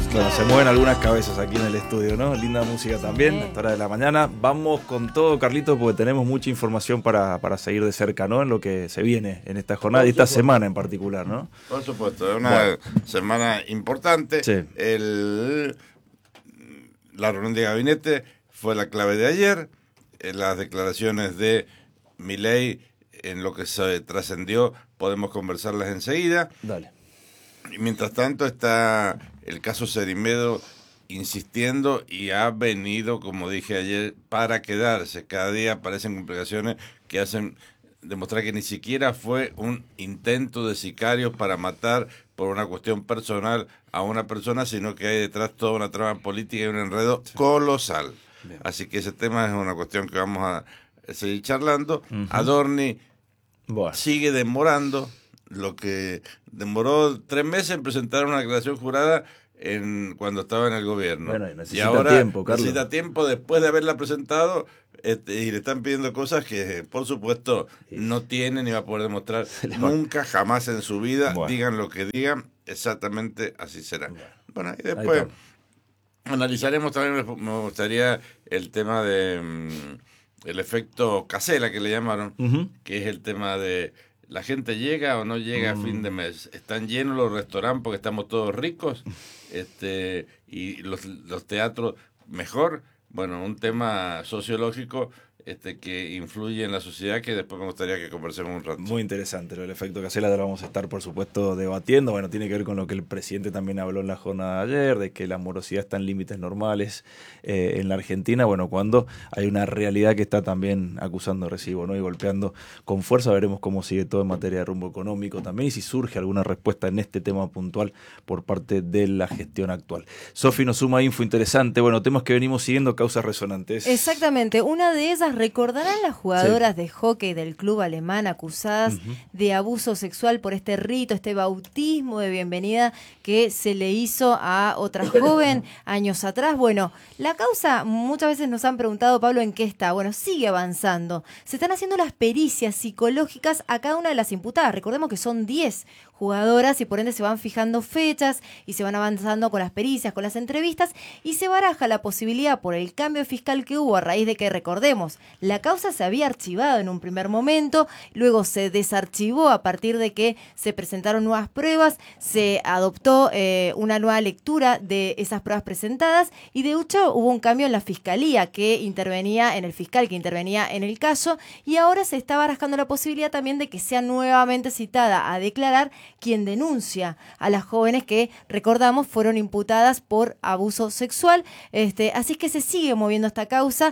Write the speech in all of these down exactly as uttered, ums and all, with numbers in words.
Bueno, se mueven algunas cabezas aquí en el estudio, ¿no? Linda música también, sí. A esta hora de la mañana. Vamos con todo, Carlitos, porque tenemos mucha información para, para seguir de cerca, ¿no? En lo que se viene en esta jornada y esta semana en particular, ¿no? Por supuesto, es una bueno. semana importante. Sí. El, la reunión de gabinete fue la clave de ayer. Las declaraciones de Milei, en lo que se trascendió, podemos conversarlas enseguida. Dale. Y mientras tanto está el caso Cerimedo insistiendo y ha venido, como dije ayer, para quedarse. Cada día aparecen complicaciones que hacen demostrar que ni siquiera fue un intento de sicarios para matar por una cuestión personal a una persona, sino que hay detrás toda una trama política y un enredo sí. colosal. Bien. Así que ese tema es una cuestión que vamos a seguir charlando. Uh-huh. Adorni bueno. sigue demorando. Lo que demoró tres meses en presentar una declaración jurada en cuando estaba en el gobierno. Bueno, necesita y ahora tiempo, Carlos. necesita tiempo después de haberla presentado este, y le están pidiendo cosas que, por supuesto, sí. no tiene ni va a poder demostrar nunca, jamás en su vida. Bueno. Digan lo que digan, exactamente así será. Bueno, bueno y después analizaremos también, me gustaría el tema de um, el efecto Casella, que le llamaron, uh-huh. que es el tema de ¿la gente llega o no llega mm. a fin de mes? ¿Están llenos los restaurantes porque estamos todos ricos? este Y los, los teatros mejor. Bueno, un tema sociológico este que influye en la sociedad que después me gustaría que conversemos un rato. Muy interesante, el efecto Casella lo vamos a estar, por supuesto, debatiendo. Bueno, tiene que ver con lo que el presidente también habló en la jornada de ayer, de que la morosidad está en límites normales eh, en la Argentina, bueno, cuando hay una realidad que está también acusando recibo, ¿no? Y golpeando con fuerza. Veremos cómo sigue todo en materia de rumbo económico también y si surge alguna respuesta en este tema puntual por parte de la gestión actual. Sofi nos suma info interesante, bueno, temas que venimos siguiendo, causas resonantes. Exactamente, una de esas, recordarán las jugadoras sí. de hockey del club alemán acusadas uh-huh. de abuso sexual por este rito, este bautismo de bienvenida que se le hizo a otra joven años atrás. Bueno, la causa, muchas veces nos han preguntado, Pablo, ¿en qué está? Bueno, sigue avanzando. Se están haciendo las pericias psicológicas a cada una de las imputadas. Recordemos que son diez jugadoras y por ende se van fijando fechas y se van avanzando con las pericias, con las entrevistas y se baraja la posibilidad por el cambio fiscal que hubo a raíz de que, recordemos, la causa se había archivado en un primer momento, luego se desarchivó a partir de que se presentaron nuevas pruebas, se adoptó eh, una nueva lectura de esas pruebas presentadas y de hecho hubo un cambio en la fiscalía que intervenía, en el fiscal que intervenía en el caso y ahora se está barajando la posibilidad también de que sea nuevamente citada a declarar quien denuncia a las jóvenes que, recordamos, fueron imputadas por abuso sexual. Este, así que se sigue moviendo esta causa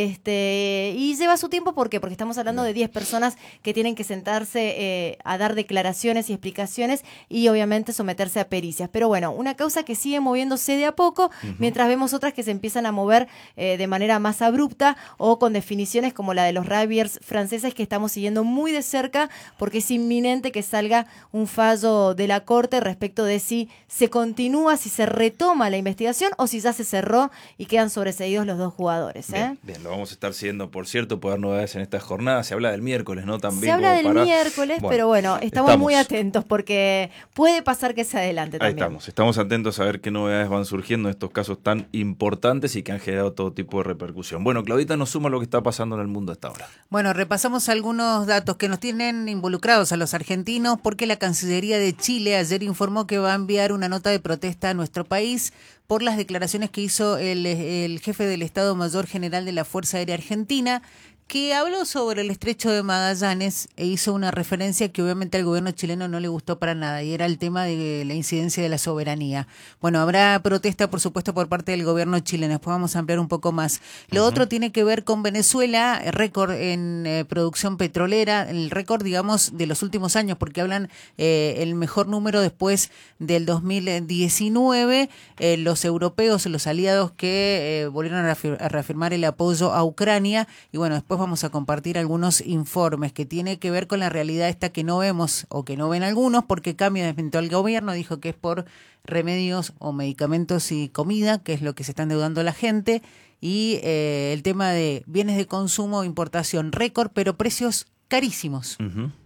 este, y lleva su tiempo. ¿Por qué? Porque estamos hablando de diez personas que tienen que sentarse eh, a dar declaraciones y explicaciones y obviamente someterse a pericias. Pero bueno, una causa que sigue moviéndose de a poco, uh-huh. mientras vemos otras que se empiezan a mover eh, de manera más abrupta o con definiciones como la de los rugbyers franceses que estamos siguiendo muy de cerca porque es inminente que salga un fallo de la Corte respecto de si se continúa, si se retoma la investigación o si ya se cerró y quedan sobreseídos los dos jugadores. ¿eh? Bien, bien, lo vamos a estar siguiendo, por cierto, puede haber novedades en esta jornada. Se habla del miércoles, ¿no? También se habla del para... miércoles, bueno, pero bueno, estamos, estamos muy atentos porque puede pasar que se adelante también. Ahí estamos, estamos atentos a ver qué novedades van surgiendo en estos casos tan importantes y que han generado todo tipo de repercusión. Bueno, Claudita nos suma lo que está pasando en el mundo hasta ahora. Bueno, repasamos algunos datos que nos tienen involucrados a los argentinos porque la Cancillería de Chile ayer informó que va a enviar una nota de protesta a nuestro país por las declaraciones que hizo el, el jefe del Estado Mayor General de la Fuerza Aérea Argentina, que habló sobre el estrecho de Magallanes e hizo una referencia que obviamente al gobierno chileno no le gustó para nada, y era el tema de la incidencia de la soberanía. Bueno, habrá protesta, por supuesto, por parte del gobierno chileno. Después vamos a ampliar un poco más. Lo uh-huh. otro tiene que ver con Venezuela, récord en eh, producción petrolera, el récord, digamos, de los últimos años, porque hablan eh, el mejor número después del dos mil diecinueve. Eh, los europeos, los aliados que eh, volvieron a, reafir- a reafirmar el apoyo a Ucrania, y bueno, después vamos a compartir algunos informes que tiene que ver con la realidad esta que no vemos o que no ven algunos porque cambia desde el gobierno, dijo que es por remedios o medicamentos y comida, que es lo que se está endeudando la gente, y eh, el tema de bienes de consumo, importación récord, pero precios carísimos. Uh-huh.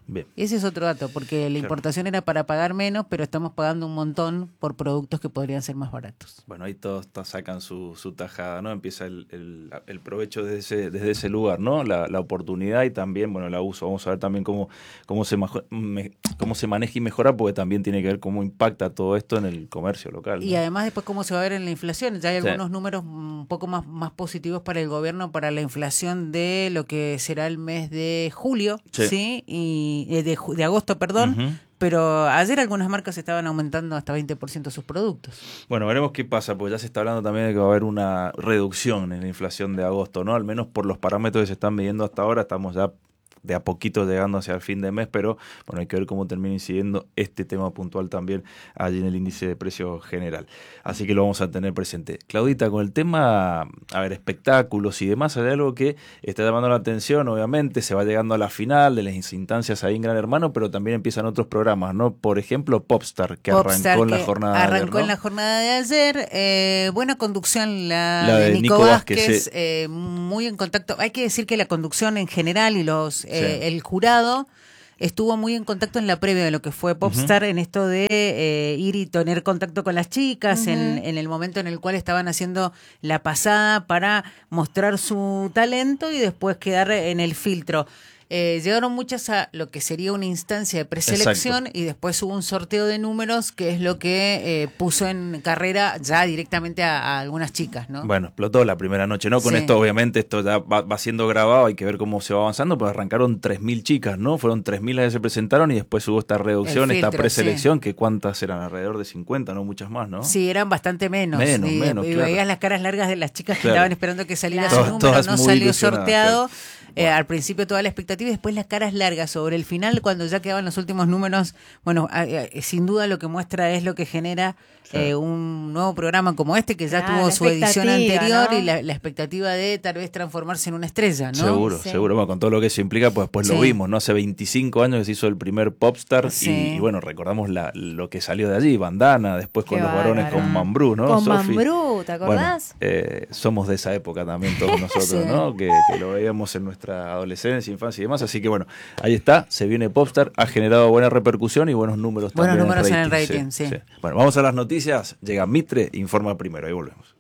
Bien. Ese es otro dato, porque la Claro. importación era para pagar menos, pero estamos pagando un montón por productos que podrían ser más baratos. Bueno, ahí todos t- sacan su, su tajada, ¿no? Empieza el, el, el provecho desde ese, desde ese lugar, ¿no? La, la oportunidad y también, bueno, el abuso. Vamos a ver también cómo, cómo, se, majo- me, cómo se maneja y mejora, porque también tiene que ver cómo impacta todo esto en el comercio local, ¿no? Y además después cómo se va a ver en la inflación. Ya hay Sí. algunos números un poco más, más positivos para el gobierno para la inflación de lo que será el mes de julio, Sí. ¿sí? Y eh, de, ju- de agosto, perdón. Ujú. Pero ayer algunas marcas estaban aumentando hasta veinte por ciento sus productos. Bueno, veremos qué pasa, porque ya se está hablando también de que va a haber una reducción en la inflación de agosto, ¿no? Al menos por los parámetros que se están midiendo hasta ahora, estamos ya de a poquito llegando hacia el fin de mes, pero bueno, hay que ver cómo termina incidiendo este tema puntual también allí en el índice de precios general. Así que lo vamos a tener presente. Claudita, con el tema, a ver, espectáculos y demás, hay algo que está llamando la atención, obviamente, se va llegando a la final de las instancias ahí en Gran Hermano, pero también empiezan otros programas, ¿no? Por ejemplo, Popstar, que Popstar, arrancó en la que jornada de ayer, Arrancó ¿no? en la jornada de ayer. Eh, buena conducción la, La de, de Nico Nico Vázquez, Vázquez, sí. eh, muy en contacto. Hay que decir que la conducción en general y los eh, Sí. el jurado estuvo muy en contacto en la previa de lo que fue Popstar, uh-huh. en esto de eh, ir y tener contacto con las chicas, uh-huh. en, en el momento en el cual estaban haciendo la pasada para mostrar su talento y después quedar en el filtro. Eh, llegaron muchas a lo que sería una instancia de preselección. Exacto. Y después hubo un sorteo de números que es lo que eh, puso en carrera ya directamente a, a algunas chicas, ¿no? Bueno, explotó la primera noche, ¿no? Con sí. esto, obviamente, esto ya va, va siendo grabado, hay que ver cómo se va avanzando, pero arrancaron tres mil chicas, ¿no? Fueron tres mil las que se presentaron y después hubo esta reducción, filtro, esta preselección, sí. que cuántas eran, alrededor de cincuenta, ¿no? Muchas más, ¿no? Sí, eran bastante menos. Menos, y, menos, y claro. veías las caras largas de las chicas que claro. estaban esperando que saliera claro. su número, no salió sorteado. Claro. Eh, bueno. Al principio toda la expectativa y después las caras largas sobre el final, cuando ya quedaban los últimos números. Bueno, eh, eh, sin duda lo que muestra es lo que genera sí. eh, un nuevo programa como este, que ya ah, tuvo su edición anterior, ¿no? Y la, la expectativa de tal vez transformarse en una estrella, ¿no? Seguro, sí. seguro. Bueno, con todo lo que eso implica, pues después sí. lo vimos, ¿no? Hace veinticinco años que se hizo el primer Popstar sí. y, y bueno, recordamos la, lo que salió de allí, Bandana, después con Qué los varones bárbaro. Con Mambrú, ¿no? Con Sofi? Mambrú, ¿te acordás? Bueno, eh, somos de esa época también todos nosotros, sí. ¿no? Que, que lo veíamos en nuestra adolescencia, infancia y demás, así que bueno, ahí está, se viene Popstar, ha generado buena repercusión y buenos números buenos también números en en rating, el rating, sí, sí, sí. Bueno, vamos a las noticias, llega Mitre, informa primero, ahí volvemos.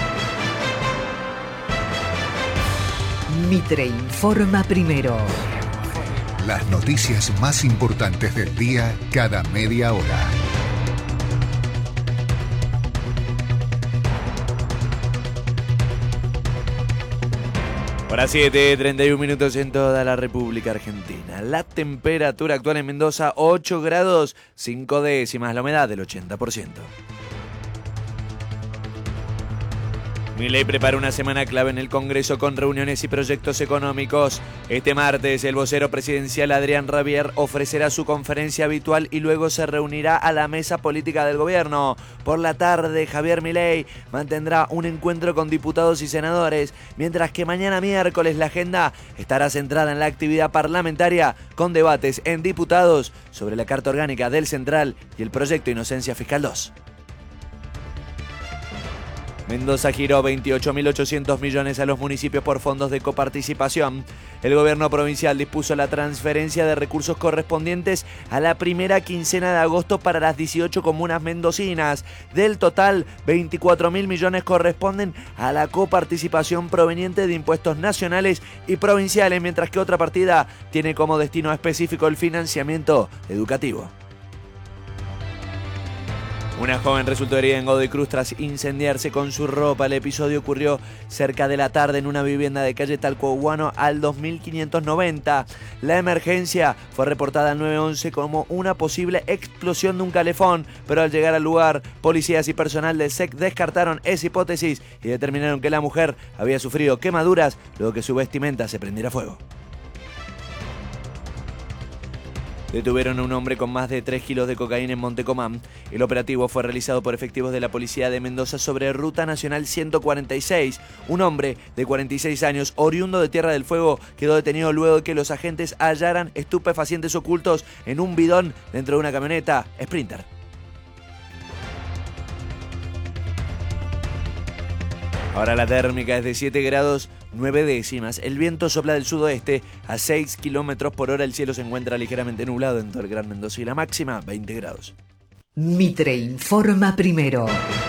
Mitre informa primero. Las noticias más importantes del día cada media hora. Hora siete, treinta y un minutos en toda la República Argentina. La temperatura actual en Mendoza, ocho grados, cinco décimas, la humedad del ochenta por ciento. Milei prepara una semana clave en el Congreso con reuniones y proyectos económicos. Este martes, el vocero presidencial Adrián Rabier ofrecerá su conferencia habitual y luego se reunirá a la mesa política del gobierno. Por la tarde, Javier Milei mantendrá un encuentro con diputados y senadores, mientras que mañana miércoles la agenda estará centrada en la actividad parlamentaria con debates en diputados sobre la Carta Orgánica del Central y el proyecto Inocencia Fiscal dos. Mendoza giró veintiocho mil ochocientos millones a los municipios por fondos de coparticipación. El gobierno provincial dispuso la transferencia de recursos correspondientes a la primera quincena de agosto para las dieciocho comunas mendocinas. Del total, veinticuatro mil millones corresponden a la coparticipación proveniente de impuestos nacionales y provinciales, mientras que otra partida tiene como destino específico el financiamiento educativo. Una joven resultó herida en Godoy Cruz tras incendiarse con su ropa. El episodio ocurrió cerca de la tarde en una vivienda de calle Talcahuano al dos mil quinientos noventa. La emergencia fue reportada al nueve once como una posible explosión de un calefón, pero al llegar al lugar, policías y personal del S E C descartaron esa hipótesis y determinaron que la mujer había sufrido quemaduras luego que su vestimenta se prendiera fuego. Detuvieron a un hombre con más de tres kilos de cocaína en Montecomán. El operativo fue realizado por efectivos de la policía de Mendoza sobre Ruta Nacional ciento cuarenta y seis. Un hombre de cuarenta y seis años, oriundo de Tierra del Fuego, quedó detenido luego de que los agentes hallaran estupefacientes ocultos en un bidón dentro de una camioneta Sprinter. Ahora la térmica es de siete grados nueve décimas. El viento sopla del sudoeste a seis kilómetros por hora. El cielo se encuentra ligeramente nublado en todo el Gran Mendoza y la máxima veinte grados. Mitre informa primero.